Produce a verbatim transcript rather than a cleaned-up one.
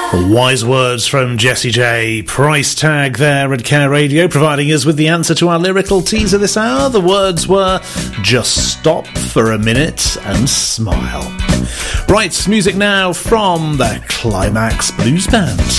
Wise words from Jessie J. Price tag there at Care Radio, providing us with the answer to our lyrical teaser this hour. The words were, just stop for a minute and smile. Right, music now from the Climax Blues Band.